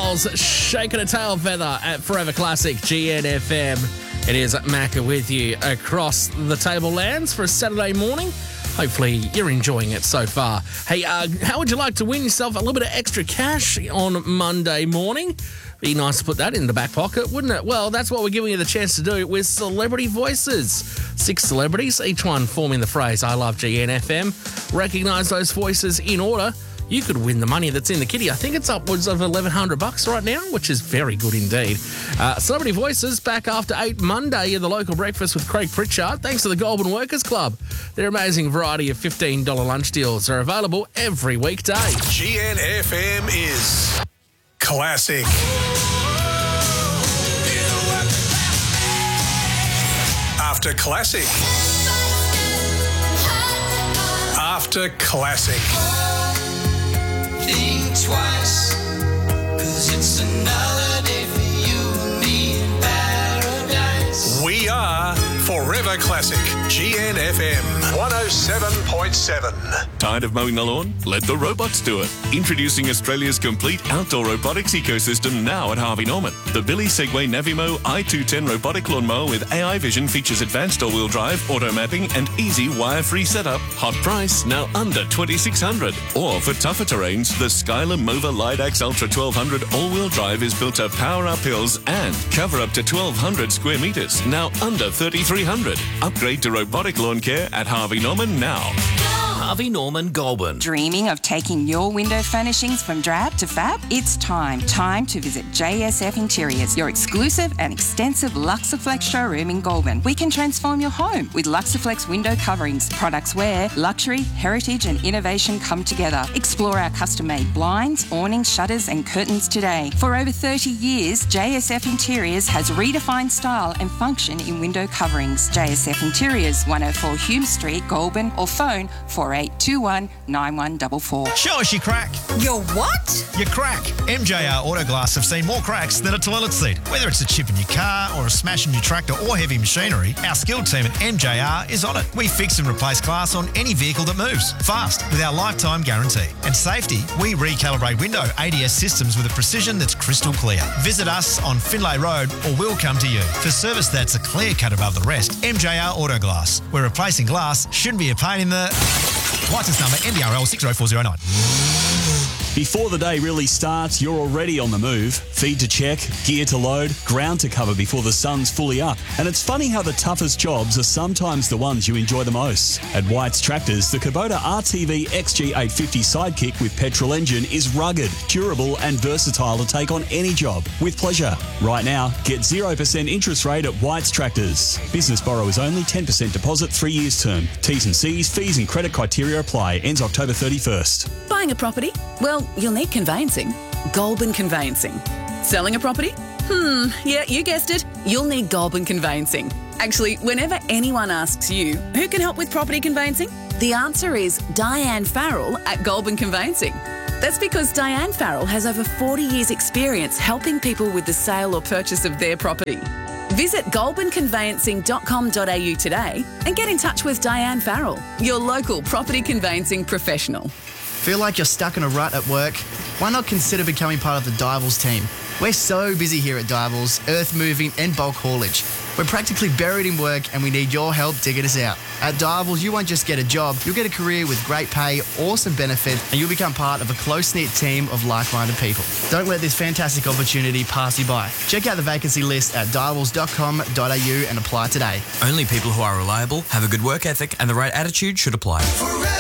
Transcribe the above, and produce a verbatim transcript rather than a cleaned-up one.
Styles shaking a tail feather at Forever Classic G N F M. It is Macca with you across the tablelands for a Saturday morning. Hopefully you're enjoying it so far. Hey, uh, how would you like to win yourself a little bit of extra cash on Monday morning? Be nice to put that in the back pocket, wouldn't it? Well, that's what we're giving you the chance to do with Celebrity Voices. Six celebrities, each one forming the phrase, I love G N F M. Recognise those voices in order. You could win the money that's in the kitty. I think it's upwards of eleven hundred bucks right now, which is very good indeed. Uh, Celebrity Voices back after eight Monday in the local breakfast with Craig Pritchard. Thanks to the Goulburn Workers Club. Their amazing variety of fifteen dollars lunch deals are available every weekday. G N F M is classic. After classic. After classic. Think twice, 'cause it's another day for you and me in paradise. We are Forever Classic, G N F M one oh seven point seven. Tired of mowing the lawn? Let the robots do it. Introducing Australia's complete outdoor robotics ecosystem now at Harvey Norman. The Billy Segway Navimo i two ten robotic lawnmower with A I vision features advanced all-wheel drive, auto mapping and easy wire-free setup. Hot price, now under twenty-six hundred dollars. Or for tougher terrains, the Skyler Mova Lidax Ultra twelve hundred all-wheel drive is built to power up hills and cover up to twelve hundred square metres, now under thirty-three hundred dollars. Upgrade to robotic lawn care at Harvey Norman now. Harvey Norman Goulburn. Dreaming of taking your window furnishings from drab to fab? It's time. Time to visit J S F Interiors, your exclusive and extensive Luxaflex showroom in Goulburn. We can transform your home with Luxaflex window coverings, products where luxury, heritage and innovation come together. Explore our custom-made blinds, awnings, shutters and curtains today. For over thirty years, J S F Interiors has redefined style and function in window coverings. J S F Interiors, one oh four Hume Street, Goulburn, or phone four eight two one nine one four four. Show us your crack. Your what? Your crack. M J R Autoglass have seen more cracks than a toilet seat. Whether it's a chip in your car or a smash in your tractor or heavy machinery, our skilled team at M J R is on it. We fix and replace glass on any vehicle that moves, fast, with our lifetime guarantee. And safety, we recalibrate window A D S systems with a precision that's crystal clear. Visit us on Finlay Road or we'll come to you. For service that's a clear cut above the rest, M J R Autoglass, where replacing glass shouldn't be a pain in the... License number M D R L six oh four oh nine. Before the day really starts, you're already on the move. Feed to check, gear to load, ground to cover before the sun's fully up. And it's funny how the toughest jobs are sometimes the ones you enjoy the most. At White's Tractors, the Kubota R T V X G eight fifty Sidekick with petrol engine is rugged, durable and versatile to take on any job with pleasure. Right now, get zero percent interest rate at White's Tractors. Business borrowers only, ten percent deposit, three years term. T's and C's, fees and credit criteria apply. Ends October thirty-first. Buying a property? Well, you'll need conveyancing. Goulburn Conveyancing. Selling a property? Hmm, yeah, you guessed it. You'll need Goulburn Conveyancing. Actually, whenever anyone asks you, who can help with property conveyancing? The answer is Diane Farrell at Goulburn Conveyancing. That's because Diane Farrell has over forty years experience helping people with the sale or purchase of their property. Visit goulburn conveyancing dot com dot a u today and get in touch with Diane Farrell, your local property conveyancing professional. Feel like you're stuck in a rut at work? Why not consider becoming part of the Divals team? We're so busy here at Divals, earth moving and bulk haulage. We're practically buried in work and we need your help digging us out. At Divals, you won't just get a job, you'll get a career with great pay, awesome benefits, and you'll become part of a close-knit team of like-minded people. Don't let this fantastic opportunity pass you by. Check out the vacancy list at divals dot com dot a u and apply today. Only people who are reliable, have a good work ethic and the right attitude should apply. Forever.